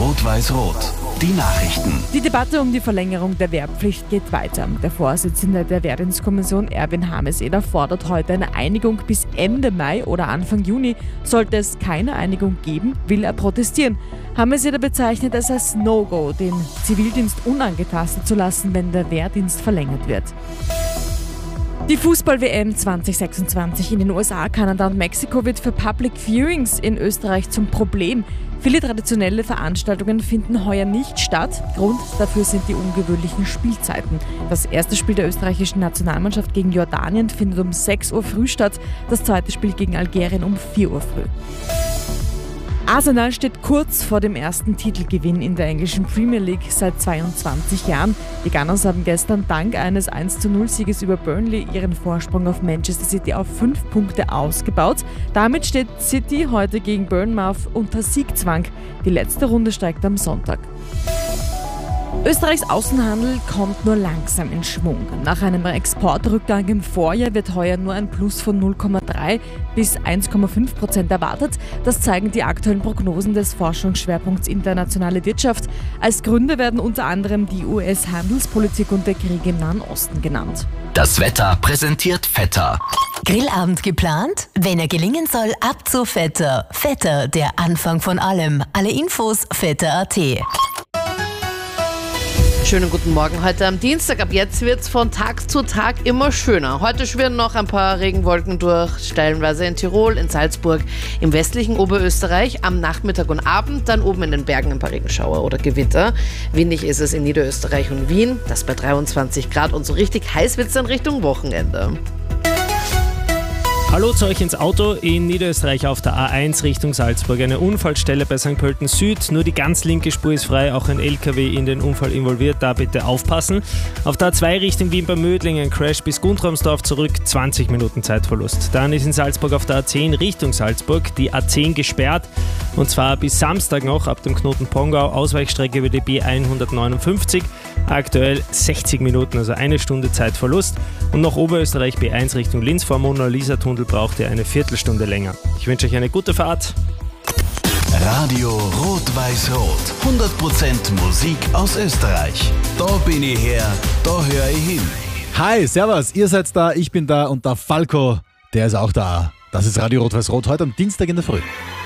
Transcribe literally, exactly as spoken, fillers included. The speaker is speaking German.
Rot-Weiß-Rot. Die Nachrichten. Die Debatte um die Verlängerung der Wehrpflicht geht weiter. Der Vorsitzende der Wehrdienstkommission, Erwin Hameseder, fordert heute eine Einigung bis Ende Mai oder Anfang Juni. Sollte es keine Einigung geben, will er protestieren. Hameseder bezeichnet es als No-Go, den Zivildienst unangetastet zu lassen, wenn der Wehrdienst verlängert wird. Die Fußball-W M zwanzig sechsundzwanzig in den U S A, Kanada und Mexiko wird für Public Viewings in Österreich zum Problem. Viele traditionelle Veranstaltungen finden heuer nicht statt. Grund dafür sind die ungewöhnlichen Spielzeiten. Das erste Spiel der österreichischen Nationalmannschaft gegen Jordanien findet um sechs Uhr früh statt, das zweite Spiel gegen Algerien um vier Uhr früh. Arsenal steht kurz vor dem ersten Titelgewinn in der englischen Premier League seit zweiundzwanzig Jahren. Die Gunners haben gestern dank eines eins zu null Sieges über Burnley ihren Vorsprung auf Manchester City auf fünf Punkte ausgebaut. Damit steht City heute gegen Bournemouth unter Siegzwang. Die letzte Runde steigt am Sonntag. Österreichs Außenhandel kommt nur langsam in Schwung. Nach einem Exportrückgang im Vorjahr wird heuer nur ein Plus von null Komma drei bis eins Komma fünf Prozent erwartet. Das zeigen die aktuellen Prognosen des Forschungsschwerpunkts Internationale Wirtschaft. Als Gründe werden unter anderem die U S-Handelspolitik und der Krieg im Nahen Osten genannt. Das Wetter präsentiert Vetter. Grillabend geplant? Wenn er gelingen soll, ab zu Vetter. Vetter, der Anfang von allem. Alle Infos vetter punkt at. Schönen guten Morgen heute am Dienstag. Ab jetzt wird es von Tag zu Tag immer schöner. Heute schwirren noch ein paar Regenwolken durch, stellenweise in Tirol, in Salzburg, im westlichen Oberösterreich. Am Nachmittag und Abend dann oben in den Bergen ein paar Regenschauer oder Gewitter. Windig ist es in Niederösterreich und Wien, das bei dreiundzwanzig Grad, und so richtig heiß wird es dann Richtung Wochenende. Hallo zu euch ins Auto. In Niederösterreich auf der A eins Richtung Salzburg eine Unfallstelle bei Sankt Pölten Süd. Nur die ganz linke Spur ist frei, auch ein L K W in den Unfall involviert, da bitte aufpassen. Auf der A zwei Richtung Wien bei Mödling ein Crash bis Guntramsdorf zurück, zwanzig Minuten Zeitverlust. Dann ist in Salzburg auf der A zehn Richtung Salzburg die A zehn gesperrt, und zwar bis Samstag noch ab dem Knoten Pongau, Ausweichstrecke über die B hundertneunundfünfzig. Aktuell sechzig Minuten, also eine Stunde Zeitverlust. Und nach Oberösterreich B eins Richtung Linz vor Mona-Lisa-Tunnel braucht ihr eine Viertelstunde länger. Ich wünsche euch eine gute Fahrt. Radio Rot-Weiß-Rot. hundert Prozent Musik aus Österreich. Da bin ich her, da höre ich hin. Hi, servus, ihr seid da, ich bin da und der Falco, der ist auch da. Das ist Radio Rot-Weiß-Rot heute am Dienstag in der Früh.